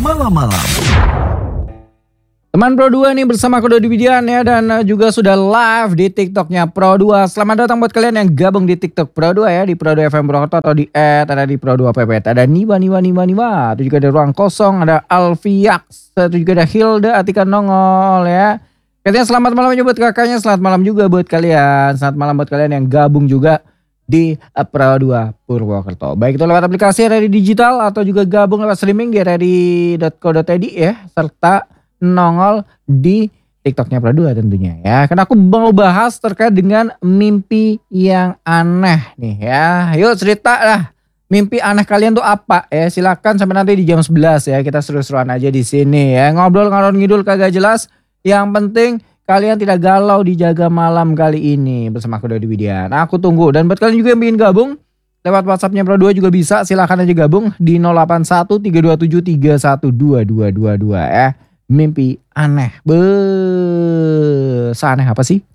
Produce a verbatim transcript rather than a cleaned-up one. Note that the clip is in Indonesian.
malam-malam. Teman Pro dua nih bersama aku Dodi Widian ya, dan juga sudah live di TikToknya Pro dua. Selamat datang buat kalian yang gabung di TikTok Pro dua ya, di Pro dua F M Purwokerto atau di at ada di Pro dua P P T. Ada Niwa Niwa Niwa Niwa, itu juga ada Ruang Kosong, ada Alfiax, itu juga ada Hilda Atika Nongol ya. Katanya selamat malam buat kakaknya, selamat malam juga buat kalian. Selamat malam buat kalian yang gabung juga di Pro dua Purwokerto. Baik itu lewat aplikasi Radio Digital atau juga gabung lewat streaming di ready dot co dot i d ya, serta nongol di TikToknya Pro dua tentunya ya. Karena aku mau bahas terkait dengan mimpi yang aneh nih ya. Yuk cerita lah, mimpi aneh kalian tuh apa ya? Silakan sampai nanti di jam sebelas ya. Kita seru-seruan aja di sini ya. Ngobrol ngalor ngidul kagak jelas. Yang penting kalian tidak galau di Jaga Malam kali ini bersama aku Dodi Widian. Aku tunggu, dan buat kalian juga yang ingin gabung lewat WhatsAppnya Pro dua juga bisa. Silakan aja gabung di nol delapan satu tiga dua tujuh tiga satu dua dua dua dua ya. Mimpi aneh. Be, seaneh apa sih?